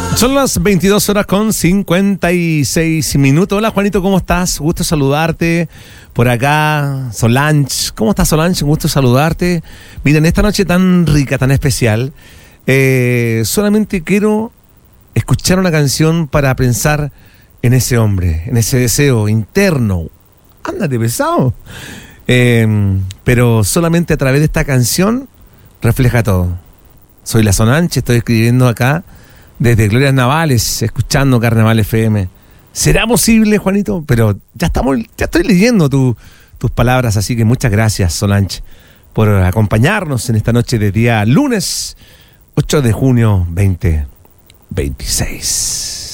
Son las 22 horas con 56 minutos. Hola Juanito, ¿cómo estás? Gusto saludarte. Por acá, Solange. ¿Cómo estás, Solange? Gusto saludarte. Mira, en esta noche tan rica, tan especial, solamente quiero escuchar una canción para pensar en ese hombre, en ese deseo interno. Ándate pesado. Pero solamente a través de esta canción refleja todo. Soy la Solange, estoy escribiendo acá desde Glorias Navales, escuchando Carnaval FM. ¿Será posible, Juanito? Pero ya estoy leyendo tus palabras, así que muchas gracias, Solange, por acompañarnos en esta noche de día lunes 8 de junio 2026.